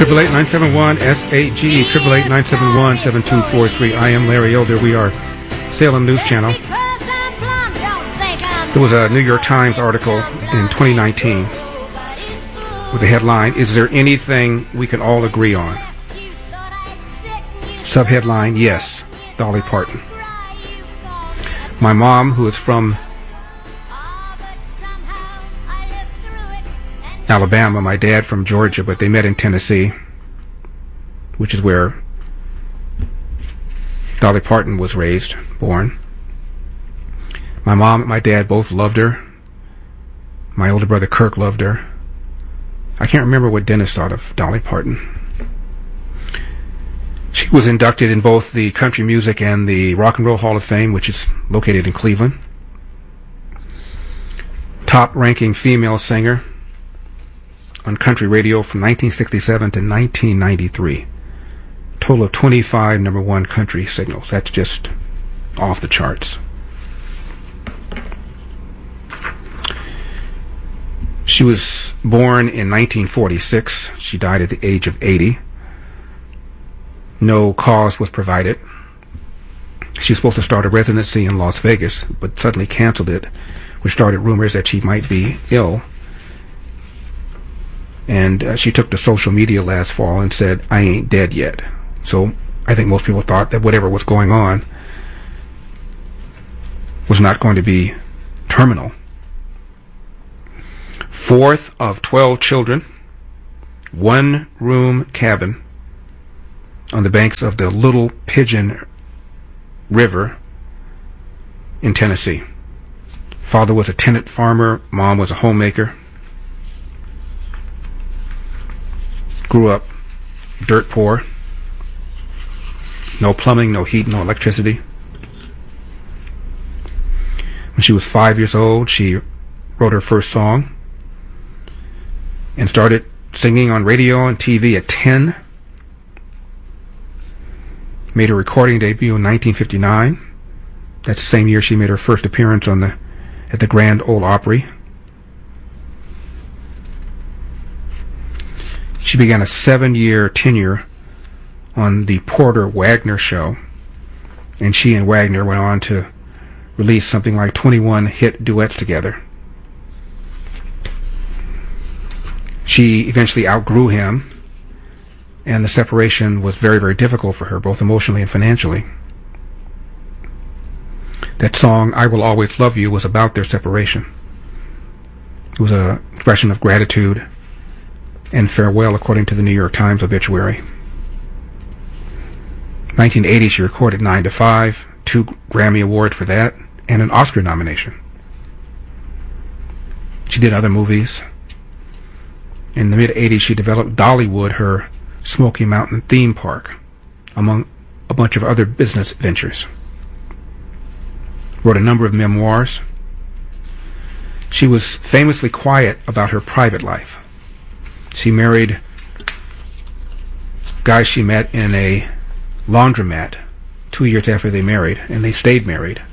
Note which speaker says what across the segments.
Speaker 1: 888-971-SAG, 888-971-7243. I am Larry Elder. We are Salem News Channel. There was a New York Times article in 2019 with the headline, "Is there anything we can all agree on?" Subheadline, "Yes, Dolly Parton." My mom, who is from Alabama, my dad from Georgia, but they met in Tennessee, which is where Dolly Parton was raised, born. My mom and my dad both loved her. My older brother Kirk loved her. I can't remember what Dennis thought of Dolly Parton. She was inducted in both the Country Music and the Rock and Roll Hall of Fame, which is located in Cleveland. Top-ranking female singer on country radio from 1967 to 1993. Total of 25 number one country singles. That's just off the charts. She was born in 1946. She died at the age of 80. No cause was provided. She was supposed to start a residency in Las Vegas, but suddenly canceled it, which started rumors that she might be ill. And she took to social media last fall and said, "I ain't dead yet." So I think most people thought that whatever was going on was not going to be terminal. Fourth of 12 children, one-room cabin on the banks of the Little Pigeon River in Tennessee. Father was a tenant farmer, mom was a homemaker. Grew up dirt poor. No plumbing, no heat, no electricity. When she was 5 years old, she wrote her first song and started singing on radio and TV at 10. Made her recording debut in 1959. That's the same year she made her first appearance at the Grand Ole Opry. She began a 7-year tenure on the Porter Wagner Show, and she and Wagner went on to release something like 21 hit duets together. She eventually outgrew him, and the separation was very, very difficult for her, both emotionally and financially. That song, "I Will Always Love You," was about their separation. It was an expression of gratitude and farewell, according to the New York Times obituary. 1980, she recorded 9 to 5, 2 Grammy Awards for that, and an Oscar nomination. She did other movies. In the mid-80s, she developed Dollywood, her Smoky Mountain theme park, among a bunch of other business ventures. Wrote a number of memoirs. She was famously quiet about her private life. She married guys she met in a laundromat 2 years after they married, and they stayed married.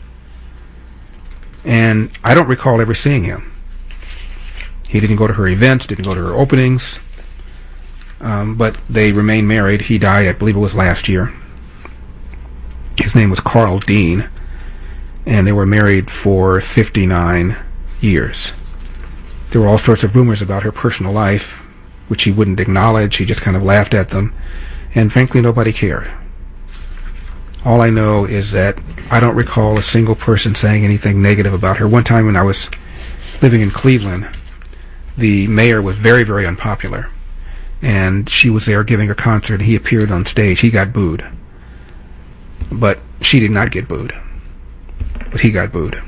Speaker 1: And I don't recall ever seeing him. He didn't go to her events, didn't go to her openings, but they remained married. He died, I believe it was last year. His name was Carl Dean, and they were married for 59 years. There were all sorts of rumors about her personal life, which he wouldn't acknowledge. He just kind of laughed at them, and frankly, nobody cared. All I know is that I don't recall a single person saying anything negative about her. One time when I was living in Cleveland, the mayor was very, very unpopular, and she was there giving a concert, and he appeared on stage. He got booed, but she did not get booed, but he got booed.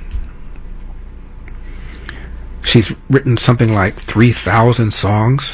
Speaker 1: She's written something like 3,000 songs.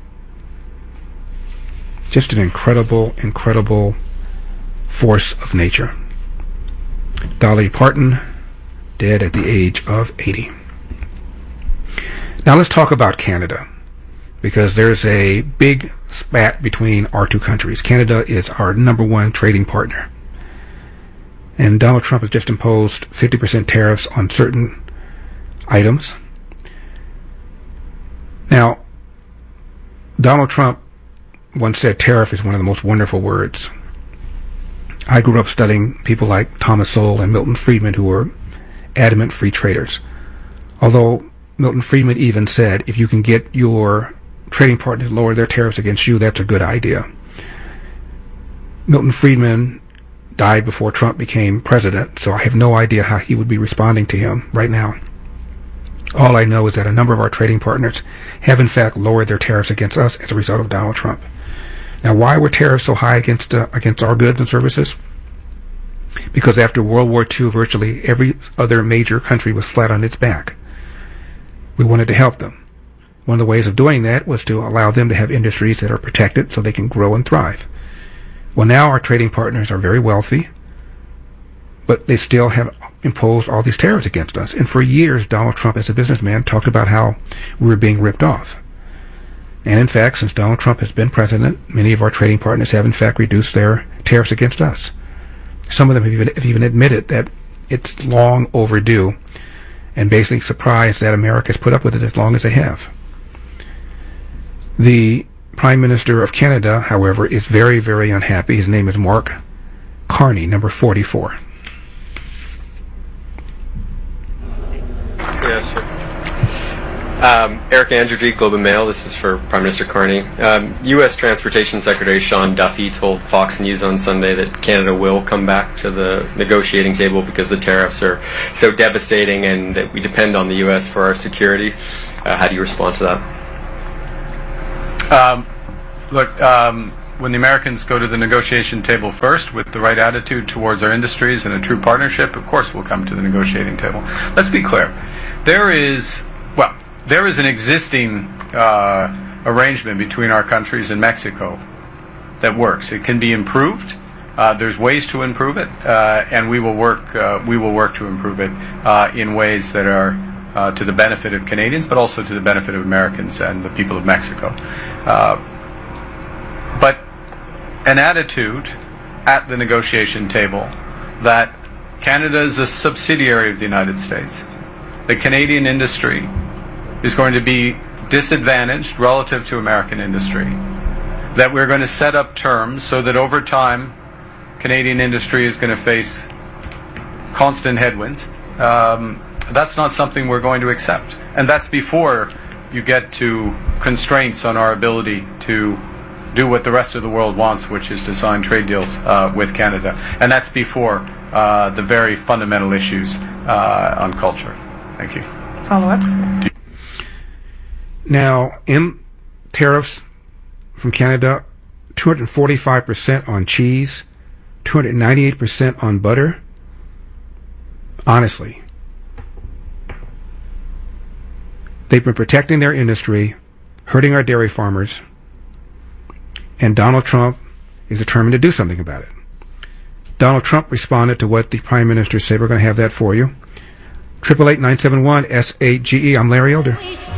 Speaker 1: Just an incredible, incredible force of nature. Dolly Parton, dead at the age of 80. Now let's talk about Canada, because there's a big spat between our two countries. Canada is our number one trading partner. And Donald Trump has just imposed 50% tariffs on certain items. Now, Donald Trump once said tariff is one of the most wonderful words. I grew up studying people like Thomas Sowell and Milton Friedman, who were adamant free traders. Although Milton Friedman even said, if you can get your trading partners to lower their tariffs against you, that's a good idea. Milton Friedman died before Trump became president, so I have no idea how he would be responding to him right now. All I know is that a number of our trading partners have in fact lowered their tariffs against us as a result of Donald Trump. Now, why were tariffs so high against our goods and services? Because after World War II, virtually every other major country was flat on its back. We wanted to help them. One of the ways of doing that was to allow them to have industries that are protected so they can grow and thrive. Well, now our trading partners are very wealthy, but they still have imposed all these tariffs against us. And for years, Donald Trump, as a businessman, talked about how we were being ripped off. And in fact, since Donald Trump has been president, many of our trading partners have in fact reduced their tariffs against us. Some of them have even admitted that it's long overdue, and basically surprised that America has put up with it as long as they have. The Prime Minister of Canada, however, is very, very unhappy. His name is Mark Carney, number 44.
Speaker 2: Yeah, sure. Eric Andrew, Globe and Mail. This is for Prime Minister Carney. U.S. Transportation Secretary Sean Duffy told Fox News on Sunday that Canada will come back to the negotiating table because the tariffs are so devastating and that we depend on the U.S. for our security. How do you respond to that?
Speaker 3: When the Americans go to the negotiation table first with the right attitude towards our industries and a true partnership, of course we'll come to the negotiating table. Let's be clear. There is an existing arrangement between our countries and Mexico that works. It can be improved. There's ways to improve it, and we will work to improve it in ways that are to the benefit of Canadians, but also to the benefit of Americans and the people of Mexico. But an attitude at the negotiation table that Canada is a subsidiary of the United States, the Canadian industry is going to be disadvantaged relative to American industry, that we're going to set up terms so that over time Canadian industry is going to face constant headwinds. That's not something we're going to accept. And that's before you get to constraints on our ability to do what the rest of the world wants, which is to sign trade deals with Canada. And that's before the very fundamental issues on culture. Thank you.
Speaker 4: Follow-up?
Speaker 1: Now, in tariffs from Canada, 245% on cheese, 298% on butter. Honestly, they've been protecting their industry, hurting our dairy farmers, and Donald Trump is determined to do something about it. Donald Trump responded to what the Prime Minister said. We're going to have that for you. 888-971-SAGE. I'm Larry Elder.